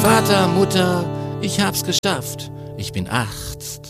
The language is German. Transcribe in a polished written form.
Vater, Mutter, ich hab's geschafft. Ich bin 8.